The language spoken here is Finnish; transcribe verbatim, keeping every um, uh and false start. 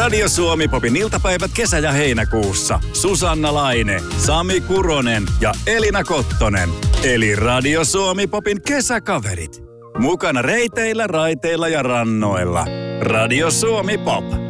Radio Suomi Popin iltapäivät kesä- ja heinäkuussa. Susanna Laine, Sami Kuronen ja Elina Kottonen. Eli Radio Suomi Popin kesäkaverit. Mukana reiteillä, raiteilla ja rannoilla. Radio Suomi Pop.